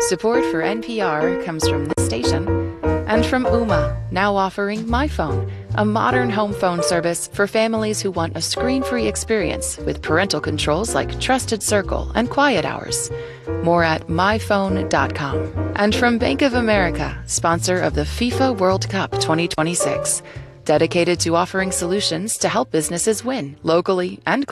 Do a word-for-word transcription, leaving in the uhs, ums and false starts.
Support for N P R comes from this station and from Ooma, now offering MyPhone, a modern home phone service for families who want a screen-free experience with parental controls like Trusted Circle and Quiet Hours. More at my phone dot com. And from Bank of America, sponsor of the FIFA World Cup twenty twenty-six, dedicated to offering solutions to help businesses win locally and globally.